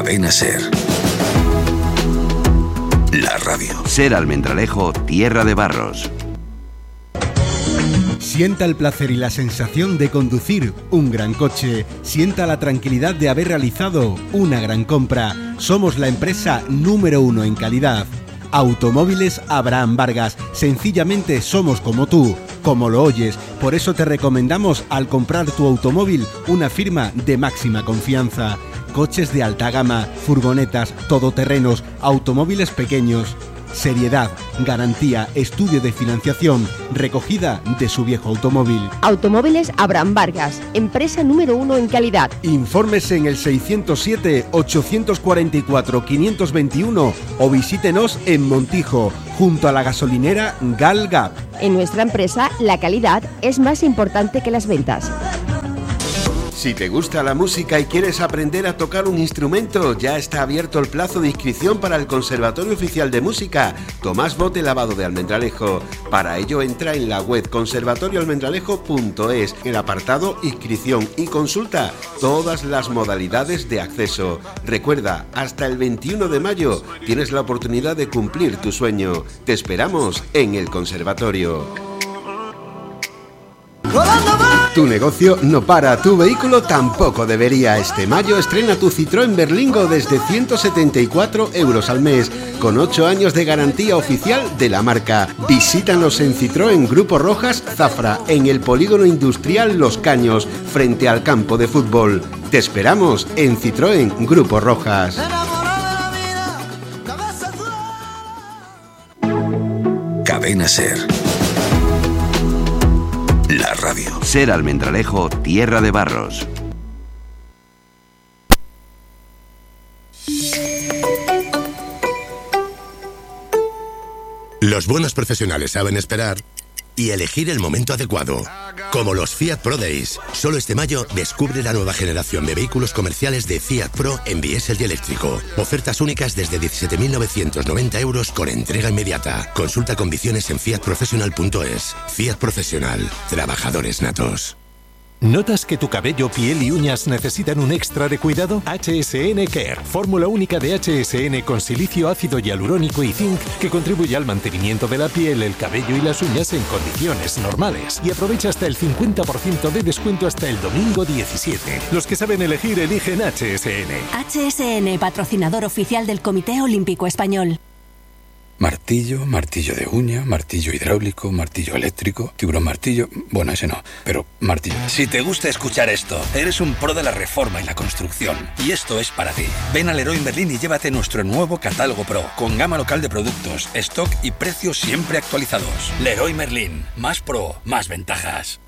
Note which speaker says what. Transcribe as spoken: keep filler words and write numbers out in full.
Speaker 1: Cadena Ser. La radio.
Speaker 2: Ser Almendralejo, tierra de barros.
Speaker 3: Sienta el placer y la sensación de conducir un gran coche. Sienta la tranquilidad de haber realizado una gran compra. Somos la empresa número uno en calidad. Automóviles Abraham Vargas. Sencillamente somos como tú, como lo oyes. Por eso te recomendamos al comprar tu automóvil una firma de máxima confianza. Coches de alta gama, furgonetas, todoterrenos, automóviles pequeños. Seriedad, garantía, estudio de financiación, recogida de su viejo automóvil.
Speaker 4: Automóviles Abraham Vargas, empresa número uno en calidad.
Speaker 3: Informes en el seiscientos siete, ochocientos cuarenta y cuatro, quinientos veintiuno o visítenos en Montijo, junto a la gasolinera Gal Gap.
Speaker 4: En nuestra empresa, la calidad es más importante que las ventas.
Speaker 3: Si te gusta la música y quieres aprender a tocar un instrumento, ya está abierto el plazo de inscripción para el Conservatorio Oficial de Música Tomás Bote Lavado de Almendralejo. Para ello entra en la web conservatorio almendralejo punto es, el apartado Inscripción, y consulta todas las modalidades de acceso. Recuerda, hasta el veintiuno de mayo tienes la oportunidad de cumplir tu sueño. Te esperamos en el conservatorio. Tu negocio no para, tu vehículo tampoco debería. Este mayo estrena tu Citroën Berlingo desde ciento setenta y cuatro euros al mes, con ocho años de garantía oficial de la marca. Visítanos en Citroën Grupo Rojas Zafra, en el Polígono Industrial Los Caños, frente al campo de fútbol. Te esperamos en Citroën Grupo Rojas.
Speaker 1: Cadena Ser. La radio.
Speaker 2: Ser Almendralejo, tierra de barros.
Speaker 5: Los buenos profesionales saben esperar y elegir el momento adecuado. Como los Fiat Pro Days. Solo este mayo descubre la nueva generación de vehículos comerciales de Fiat Pro en diésel y eléctrico. Ofertas únicas desde diecisiete mil novecientos noventa euros con entrega inmediata. Consulta condiciones en fiat professional punto es. Fiat Profesional. Trabajadores natos.
Speaker 6: ¿Notas que tu cabello, piel y uñas necesitan un extra de cuidado? H S N Care, fórmula única de H S N con silicio, ácido hialurónico y zinc que contribuye al mantenimiento de la piel, el cabello y las uñas en condiciones normales. Y aprovecha hasta el cincuenta por ciento de descuento hasta el domingo diecisiete. Los que saben elegir eligen H S N.
Speaker 7: H S N, patrocinador oficial del Comité Olímpico Español.
Speaker 8: Martillo, martillo de uña, martillo hidráulico, martillo eléctrico, tiburón martillo... Bueno, ese no, pero martillo.
Speaker 9: Si te gusta escuchar esto, eres un pro de la reforma y la construcción. Y esto es para ti. Ven a Leroy Merlin y llévate nuestro nuevo catálogo Pro, con gama local de productos, stock y precios siempre actualizados. Leroy Merlin. Más pro, más ventajas.